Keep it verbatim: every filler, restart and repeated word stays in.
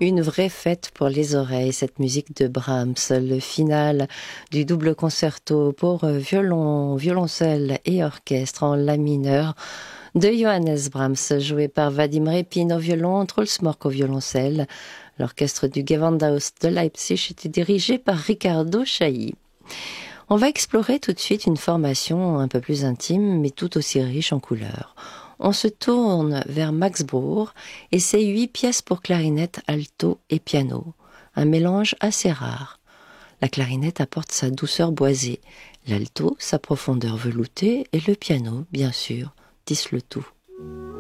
Une vraie fête pour les oreilles, cette musique de Brahms, le final du double concerto pour violon, violoncelle et orchestre en la mineur de Johannes Brahms, joué par Vadim Repin au violon, Truls Mork au violoncelle. L'orchestre du Gewandhaus de Leipzig était dirigé par Riccardo Chailly. On va explorer tout de suite une formation un peu plus intime, mais tout aussi riche en couleurs. On se tourne vers Max Bruch et ses huit pièces pour clarinette, alto et piano. Un mélange assez rare. La clarinette apporte sa douceur boisée, l'alto sa profondeur veloutée et le piano, bien sûr, tisse le tout.